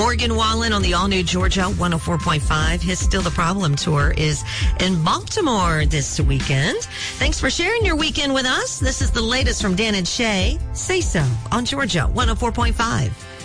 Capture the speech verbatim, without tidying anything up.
Morgan Wallen on the all-new Georgia one oh four point five. His Still the Problem tour is in Baltimore this weekend. Thanks for sharing your weekend with us. This is the latest from Dan and Shay. Say So on Georgia one oh four point five.